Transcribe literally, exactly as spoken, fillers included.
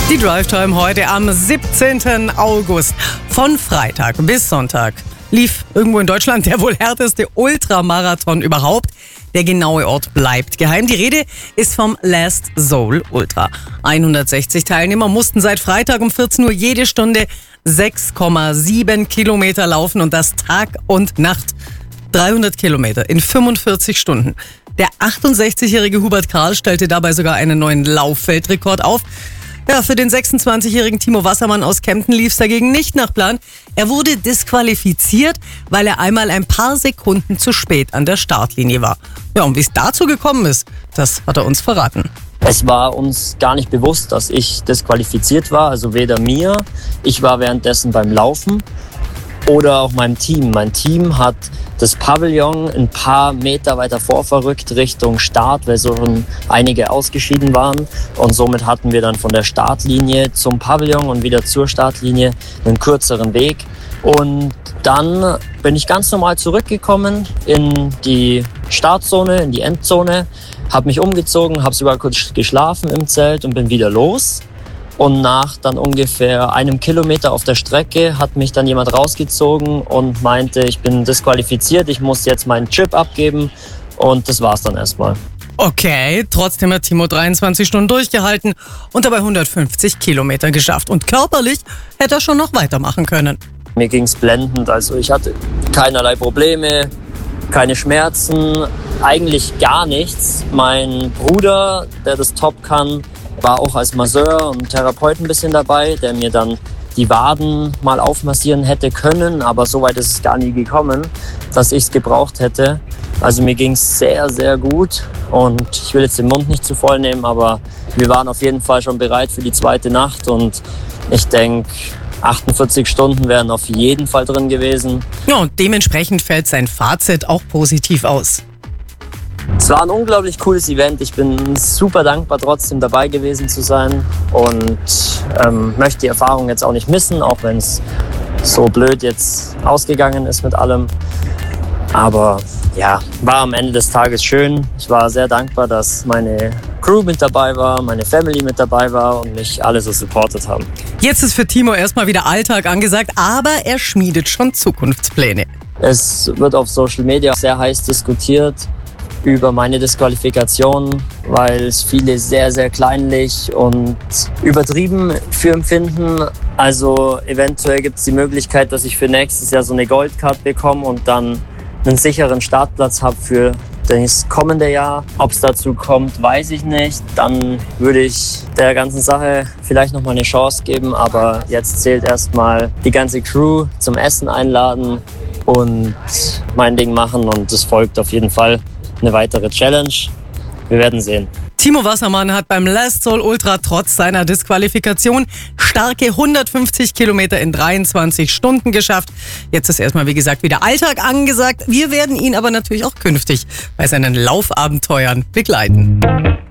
Die Drive Time heute am siebzehnten August. Von Freitag bis Sonntag lief irgendwo in Deutschland der wohl härteste Ultramarathon überhaupt. Der genaue Ort bleibt geheim. Die Rede ist vom Last Soul Ultra. hundertsechzig Teilnehmer mussten seit Freitag um vierzehn Uhr jede Stunde sechs Komma sieben Kilometer laufen und das Tag und Nacht. dreihundert Kilometer in fünfundvierzig Stunden. Der achtundsechzigjährige Hubert Karl stellte dabei sogar einen neuen Lauffeldrekord auf. Ja, für den sechsundzwanzigjährigen Timo Wassermann aus Kempten lief es dagegen nicht nach Plan. Er wurde disqualifiziert, weil er einmal ein paar Sekunden zu spät an der Startlinie war. Ja, und wie es dazu gekommen ist, das hat er uns verraten. Es war uns gar nicht bewusst, dass ich disqualifiziert war, also weder mir, ich war währenddessen beim Laufen oder auch meinem Team. Mein Team hat das Pavillon ein paar Meter weiter vorverrückt Richtung Start, weil so einige ausgeschieden waren. Und somit hatten wir dann von der Startlinie zum Pavillon und wieder zur Startlinie einen kürzeren Weg. Und dann bin ich ganz normal zurückgekommen in die Startzone, in die Endzone, habe mich umgezogen, habe sogar kurz geschlafen im Zelt und bin wieder los. Und nach dann ungefähr einem Kilometer auf der Strecke hat mich dann jemand rausgezogen und meinte, ich bin disqualifiziert, ich muss jetzt meinen Chip abgeben. Und das war's dann erstmal. Okay, trotzdem hat Timo dreiundzwanzig Stunden durchgehalten und dabei hundertfünfzig Kilometer geschafft. Und körperlich hätte er schon noch weitermachen können. Mir ging's blendend, also ich hatte keinerlei Probleme, keine Schmerzen, eigentlich gar nichts. Mein Bruder, der das top kann, war auch als Masseur und Therapeut ein bisschen dabei, der mir dann die Waden mal aufmassieren hätte können, aber so weit ist es gar nie gekommen, dass ich es gebraucht hätte. Also mir ging es sehr, sehr gut und ich will jetzt den Mund nicht zu voll nehmen, aber wir waren auf jeden Fall schon bereit für die zweite Nacht und ich denke, achtundvierzig Stunden wären auf jeden Fall drin gewesen. Ja, und dementsprechend fällt sein Fazit auch positiv aus. Es war ein unglaublich cooles Event. Ich bin super dankbar, trotzdem dabei gewesen zu sein und ähm, möchte die Erfahrung jetzt auch nicht missen, auch wenn es so blöd jetzt ausgegangen ist mit allem. Aber ja, war am Ende des Tages schön. Ich war sehr dankbar, dass meine Crew mit dabei war, meine Family mit dabei war und mich alle so supportet haben. Jetzt ist für Timo erstmal wieder Alltag angesagt, aber er schmiedet schon Zukunftspläne. Es wird auf Social Media sehr heiß diskutiert über meine Disqualifikation, weil es viele sehr, sehr kleinlich und übertrieben für empfinden. Also eventuell gibt es die Möglichkeit, dass ich für nächstes Jahr so eine Goldcard bekomme und dann einen sicheren Startplatz habe für das kommende Jahr. Ob es dazu kommt, weiß ich nicht. Dann würde ich der ganzen Sache vielleicht noch mal eine Chance geben. Aber jetzt zählt erstmal die ganze Crew zum Essen einladen und mein Ding machen. Und es folgt auf jeden Fall eine weitere Challenge. Wir werden sehen. Timo Wassermann hat beim Last Soul Ultra trotz seiner Disqualifikation starke hundertfünfzig Kilometer in dreiundzwanzig Stunden geschafft. Jetzt ist erstmal, wie gesagt, wieder Alltag angesagt. Wir werden ihn aber natürlich auch künftig bei seinen Laufabenteuern begleiten.